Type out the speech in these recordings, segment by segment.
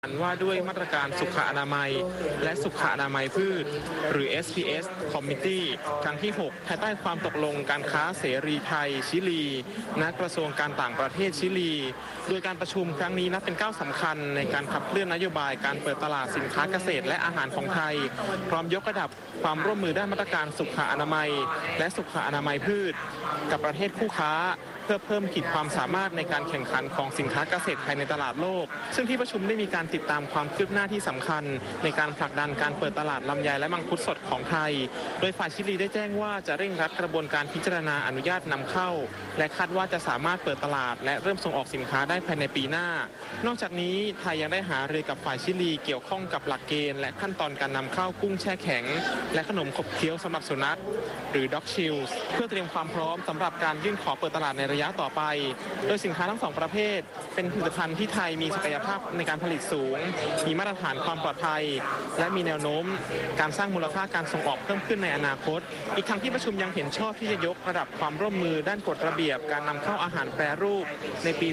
ว่าด้วยมาตรการสุขอนามัยและสุขอนามัยพืชหรือ SPS Committee ครั้งที่ 6 ภายใต้ความตกลงการค้าเสรีไทยชิลีณกระทรวงการต่างประเทศชิลีโดยการประชุมครั้งนี้นับเป็นก้าวสำคัญในการขับเคลื่อนนโยบายการเปิดตลาดสินค้าเกษตรและอาหารของไทยพร้อมยกระดับความร่วมมือด้านมาตรการสุขอนามัยและสุขอนามัยพืชกับประเทศคู่ค้าเพื่อเพิ่มขีดความสามารถในการแข่งขันของสินค้าเกษตรไทยในตลาดโลกซึ่งที่ประชุมได้มีการติดตามความคืบหน้าที่สำคัญในการผลักดันการเปิดตลาดลำไยและมังคุดสดของไทยโดยฝ่ายชิลีได้แจ้งว่าจะเร่งรัดกระบวนการพิจารณาอนุญาตนำเข้าและคาดว่าจะสามารถเปิดตลาดและเริ่มส่งออกสินค้าได้ภายในปีหน้านอกจากนี้ไทยยังได้หารือกับฝ่ายชิลีเกี่ยวข้องกับหลักเกณฑ์และขั้นตอนการนำเข้ากุ้งแช่แข็งและขนมขบเคี้ยวสำหรับสุนัขหรือ Dog Shield เพื่อเตรียมความพร้อมสำหรับการยื่นขอเปิดตลาดในระยะต่อไปโดยสินค้าทั้งสองประเภทเป็นผลิตภัณฑ์ที่ไทยมีศักยภาพในการผลิตสูงมีมาตรฐานความปลอดภัยและมีแนวโน้มการสร้างมูลค่าการส่งออกเพิ่มขึ้นในอนาคตอีกทั้งที่ประชุมยังเห็นชอบที่จะยกระดับความร่วมมือด้านกฎระเบียบการนำเข้าอาหารแปรรูปในปี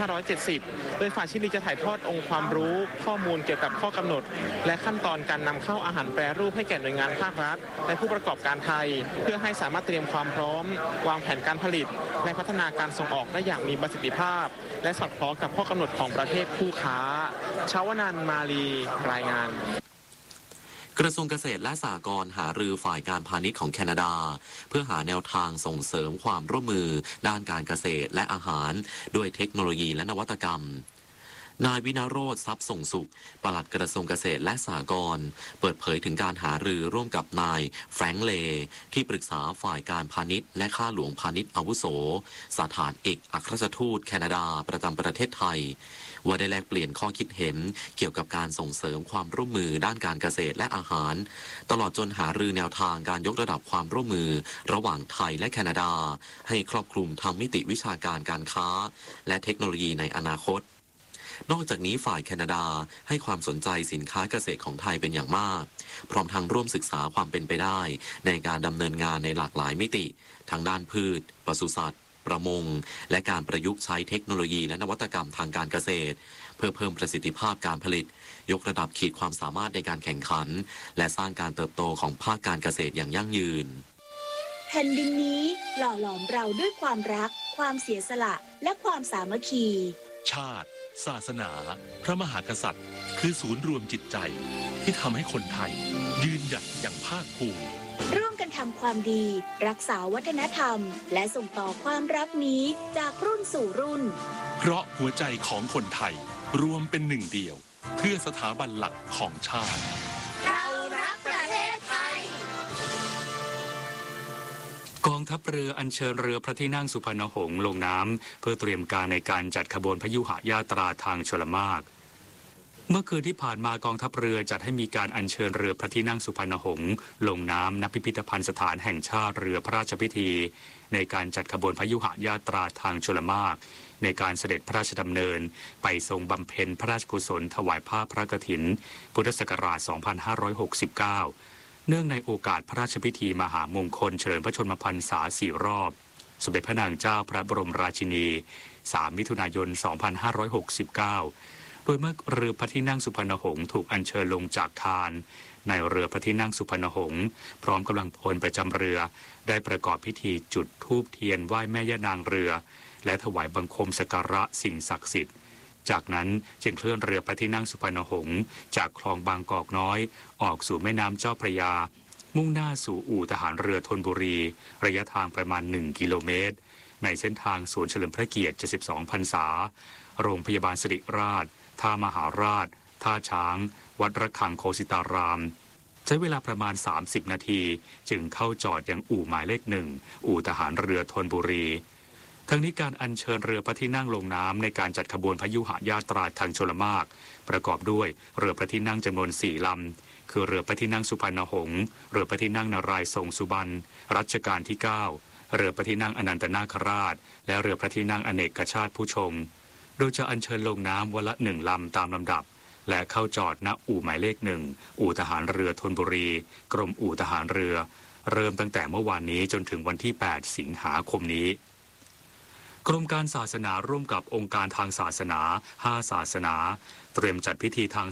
2570 โดยฝ่ายชิลีจะถ่ายทอดองค์ความรู้ข้อมูลเกี่ยวกับข้อกำหนดและขั้นตอนการนำเข้าอาหารแปรรูปให้แก่หน่วยงานภาครัฐและผู้ประกอบการไทยเพื่อให้สามารถเตรียมความพร้อมวางแผนการผลิตและพัฒนาการส่งออกได้อย่างมีประสิทธิภาพและสอดคล้องกับข้อกำหนดของประเทศคู่ค้าชาวนันท์มาลีรายงานกระทรวงเกษตรและสหกรณ์หารือฝ่ายการพาณิชย์ของแคนาดาเพื่อหาแนวทางส่งเสริมความร่วมมือด้านการเกษตรและอาหารด้วยเทคโนโลยีและนวัตกรรมนายวินโรจน์ทรัพย์ส่งสุขปลัดกระทรวงเกษตรและสหกรณ์เปิดเผยถึงการหารือร่วมกับนายแฟรงค์เลย์ที่ปรึกษาฝ่ายการพาณิชย์และข้าหลวงพาณิชย์อาวุโสสถานเอกอัครราชทูตแคนาดาประจำประเทศไทยว่าได้แลกเปลี่ยนข้อคิดเห็นเกี่ยวกับการส่งเสริมความร่วมมือด้านการเกษตรและอาหารตลอดจนหารือแนวทางการยกระดับความร่วมมือระหว่างไทยและแคนาดาให้ครอบคลุมทั้งมิติวิชาการการค้าและเทคโนโลยีในอนาคตนอกจากนี้ฝ่ายแคนาดาให้ความสนใจสินค้าเกษตรของไทยเป็นอย่างมากพร้อมทั้งร่วมศึกษาความเป็นไปได้ในการดำเนินงานในหลากหลายมิติทั้งด้านพืชปศุสัตว์ประมงและการประยุกต์ใช้เทคโนโลยีและนวัตกรรมทางการเกษตรเพื่อเพิ่มประสิทธิภาพการผลิตยกระดับขีดความสามารถในการแข่งขันและสร้างการเติบโตของภาคการเกษตรอย่างยั่งยืนแผ่นดินนี้หล่อหลอมเราด้วยความรักความเสียสละและความสามัคคีชาติศาสนาพระมหากษัตริย์คือศูนย์รวมจิตใจที่ทำให้คนไทยยืนหยัดอย่างภาคภูมิร่วมกันทำความดีรักษาวัฒนธรรมและส่งต่อความรักนี้จากรุ่นสู่รุ่นเพราะหัวใจของคนไทยรวมเป็นหนึ่งเดียวเพื่อสถาบันหลักของชาติเรารักประเทศไทยกองทัพเรืออัญเชิญเรือพระที่นั่งสุพรรณหงส์ลงน้ำเพื่อเตรียมการในการจัดขบวนพยุหญาตราทางชลมารเมื่อคืนที่ผ่านมากองทัพเรือจัดให้มีการอัญเชิญเรือพระที่นั่งสุพรรณหงส์ลงน้ำณพิพิธภัณฑ์สถานแห่งชาติเรือพระราชพิธีในการจัดขบวนพยุหญาตราทางชลมารในการเสด็จพระราชดำเนินไปทรงบำเพ็ญพระราชกุศลถวายผ้าพระกฐินพุทธศักราช 2569 เนื่องในโอกาสพระราชพิธีมหามงคลเฉลิมพระชนมพรรษา4 รอบสมเด็จพระนางเจ้าพระบรมราชินี 3 มิถุนายน 2569 โดยเมื่อเรือพระที่นั่งสุพรรณหงส์ถูกอัญเชิญลงจากคานในเรือพระที่นั่งสุพรรณหงส์พร้อมกำลังพลประจำเรือได้ประกอบพิธีจุดธูปเทียนไหว้แม่ย่านางเรือและถวายบังคมสักการะสิ่งศักดิ์สิทธิ์จากนั้นจึงเคลื่อนเรือพระที่นั่งสุพรรณหงส์จากคลองบางกอกน้อยออกสู่แม่น้ำเจ้าพระยามุ่งหน้าสู่อู่ทหารเรือธนบุรีระยะทางประมาณ1 กิโลเมตรในเส้นทางสวนเฉลิมพระเกียรติ72 พรรษาโรงพยาบาลสิริราชท่ามหาราชท่าช้างวัดระฆังโคสิตารามใช้เวลาประมาณ30 นาทีจึงเข้าจอดยังอู่หมายเลข 1อู่ทหารเรือธนบุรีทั้งนี้การอัญเชิญเรือพระที่นั่งลงน้ำในการจัดขบวนพยุหญาตราทางชลมารประกอบด้วยเรือพระที่นั่งจำนวน4 ลำคือเรือพระที่นั่งสุพรรณหงส์เรือพระที่นั่งนารายณ์ทรงสุบรรณรัชกาลที่ 9เรือพระที่นั่งอนันตนาคราชและเรือพระที่นั่งอเนกชาติผู้ชงโดยจะอัญเชิญลงน้ำวันละ1 ลำตามลำดับและเข้าจอดณอู่หมายเลข 1อู่ทหารเรือธนบุรีกรมอู่ทหารเรือเริ่มตั้งแต่เมื่อวานนี้จนถึงวันที่ 8 สิงหาคมนี้กรมการศาสนาร่วมกับองค์การทางศาสนา5ศาสนาเตรียมจัดพิธีทาง